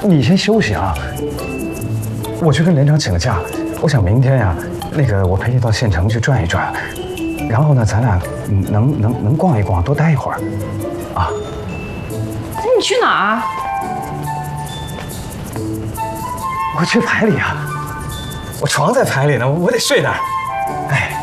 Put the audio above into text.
你先休息啊，我去跟连长请个假，我想明天呀，我陪你到县城去转一转，然后呢，咱俩能逛一逛，多待一会儿，啊。 那你去哪儿？ 我去排里啊，我床在排里呢，我得睡那儿。哎。